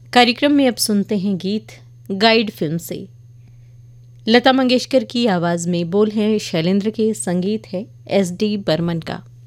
कार्यक्रम में अब सुनते हैं गीत गाइड फिल्म से। लता मंगेशकर की आवाज़ में बोल है शैलेंद्र के, संगीत है एस डी बर्मन का।